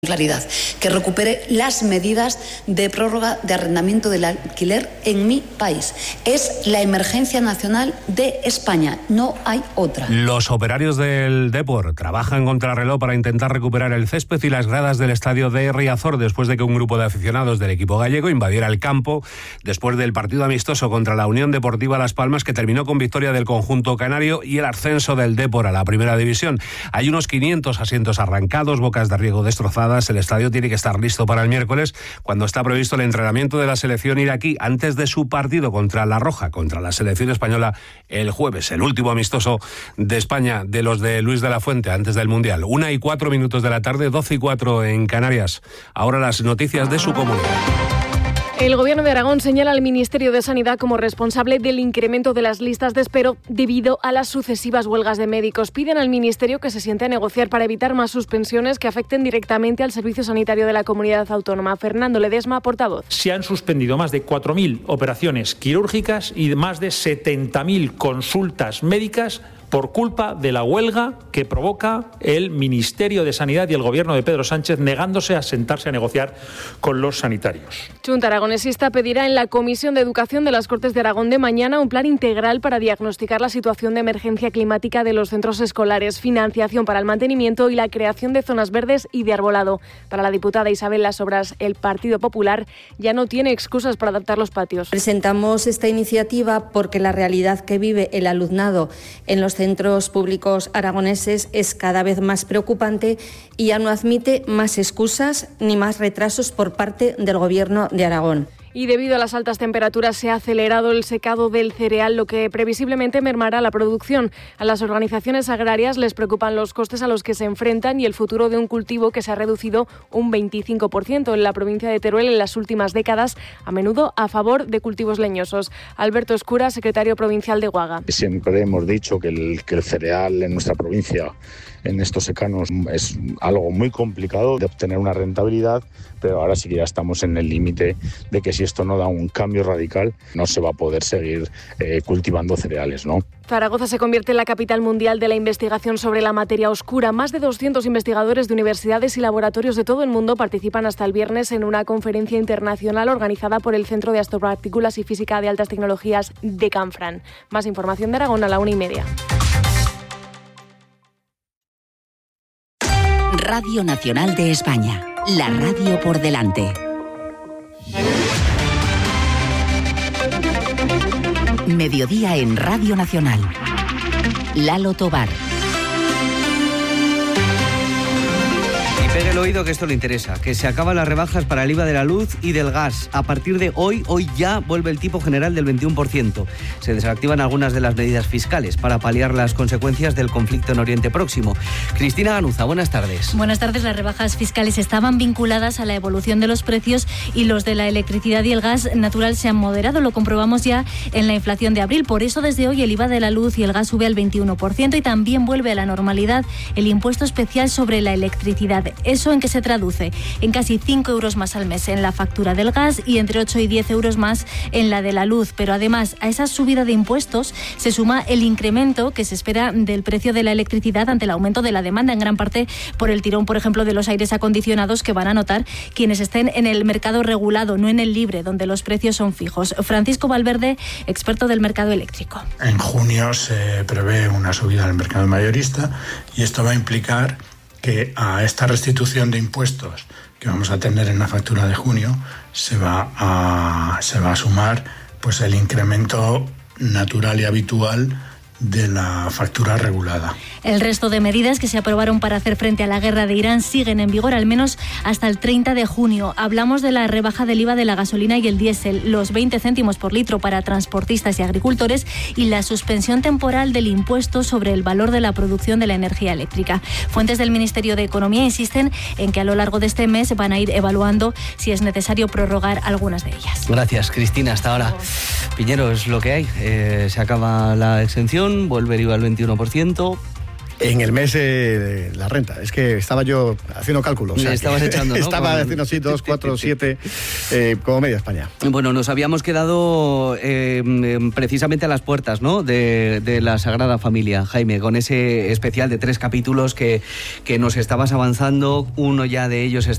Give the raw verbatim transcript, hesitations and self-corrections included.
claridad, que recupere las medidas de prórroga de arrendamiento del alquiler en mi país. Es la emergencia nacional de España, no hay otra. Los operarios del Depor trabajan contrarreloj para intentar recuperar el césped y las gradas del estadio de Riazor después de que un grupo de aficionados del equipo gallego invadiera el campo después del partido amistoso contra la Unión Deportiva Las Palmas, que terminó con victoria del conjunto canario y el ascenso del Depor a la primera división. Hay unos quinientos asientos arrancados, bocas de riego destrozadas. El estadio tiene que estar listo para el miércoles, cuando está previsto el entrenamiento de la selección iraquí antes de su partido contra La Roja, contra la selección española el jueves, el último amistoso de España de los de Luis de la Fuente antes del Mundial. Una y cuatro minutos de la tarde, doce y cuatro en Canarias. Ahora las noticias de su comunidad. El Gobierno de Aragón señala al Ministerio de Sanidad como responsable del incremento de las listas de espera debido a las sucesivas huelgas de médicos. Piden al Ministerio que se siente a negociar para evitar más suspensiones que afecten directamente al servicio sanitario de la comunidad autónoma. Fernando Ledesma, portavoz. Se han suspendido más de cuatro mil operaciones quirúrgicas y más de setenta mil consultas médicas por culpa de la huelga que provoca el Ministerio de Sanidad y el Gobierno de Pedro Sánchez, negándose a sentarse a negociar con los sanitarios. Junta Aragonesista pedirá en la Comisión de Educación de las Cortes de Aragón de mañana un plan integral para diagnosticar la situación de emergencia climática de los centros escolares, financiación para el mantenimiento y la creación de zonas verdes y de arbolado. Para la diputada Isabel Las Obras, el Partido Popular ya no tiene excusas para adaptar los patios. Presentamos esta iniciativa porque la realidad que vive el alumnado en los centros públicos aragoneses es cada vez más preocupante y ya no admite más excusas ni más retrasos por parte del Gobierno de Aragón. Y debido a las altas temperaturas se ha acelerado el secado del cereal, lo que previsiblemente mermará la producción. A las organizaciones agrarias les preocupan los costes a los que se enfrentan y el futuro de un cultivo que se ha reducido un veinticinco por ciento en la provincia de Teruel en las últimas décadas, a menudo a favor de cultivos leñosos. Alberto Escura, secretario provincial de Guaga. Siempre hemos dicho que el, que el cereal en nuestra provincia en estos secanos es algo muy complicado de obtener una rentabilidad, pero ahora sí que ya estamos en el límite de que si esto no da un cambio radical, no se va a poder seguir eh, cultivando cereales, ¿no? Zaragoza se convierte en la capital mundial de la investigación sobre la materia oscura. Más de doscientos investigadores de universidades y laboratorios de todo el mundo participan hasta el viernes en una conferencia internacional organizada por el Centro de Astropartículas y Física de Altas Tecnologías de Canfranc. Más información de Aragón a la una y media. Radio Nacional de España, la radio por delante. Mediodía en Radio Nacional. Lalo Tobar. Pegue el oído que esto le interesa, que se acaban las rebajas para el I V A de la luz y del gas. A partir de hoy, hoy ya vuelve el tipo general del veintiuno por ciento. Se desactivan algunas de las medidas fiscales para paliar las consecuencias del conflicto en Oriente Próximo. Cristina Ganuza, buenas tardes. Buenas tardes. Las rebajas fiscales estaban vinculadas a la evolución de los precios y los de la electricidad y el gas natural se han moderado. Lo comprobamos ya en la inflación de abril. Por eso, desde hoy, el I V A de la luz y el gas sube al veintiuno por ciento y también vuelve a la normalidad el impuesto especial sobre la electricidad. ¿Eso en qué se traduce? En casi cinco euros más al mes en la factura del gas y entre ocho y diez euros más en la de la luz. Pero además, a esa subida de impuestos se suma el incremento que se espera del precio de la electricidad ante el aumento de la demanda, en gran parte por el tirón, por ejemplo, de los aires acondicionados que van a notar quienes estén en el mercado regulado, no en el libre, donde los precios son fijos. Francisco Valverde, experto del mercado eléctrico. En junio se prevé una subida del mercado mayorista y esto va a implicar que a esta restitución de impuestos que vamos a tener en la factura de junio se va a, se va a sumar pues el incremento natural y habitual de la factura regulada. El resto de medidas que se aprobaron para hacer frente a la guerra de Irán siguen en vigor al menos hasta el treinta de junio. Hablamos de la rebaja del I V A de la gasolina y el diésel, los veinte céntimos por litro para transportistas y agricultores y la suspensión temporal del impuesto sobre el valor de la producción de la energía eléctrica. Fuentes del Ministerio de Economía insisten en que a lo largo de este mes van a ir evaluando si es necesario prorrogar algunas de ellas. Gracias, Cristina. Hasta ahora. Piñero, es lo que hay. Eh, se acaba la exención, vuelve el I V A al veintiuno por ciento. En el mes eh, la renta. Es que estaba yo haciendo cálculos. O sea, estabas echando, ¿no? Estaba Con... haciendo así dos, cuatro, siete, eh, como media España. Bueno, nos habíamos quedado eh, precisamente a las puertas, ¿no?, de, de la Sagrada Familia, Jaime, con ese especial de tres capítulos que, que nos estabas avanzando. Uno ya de ellos está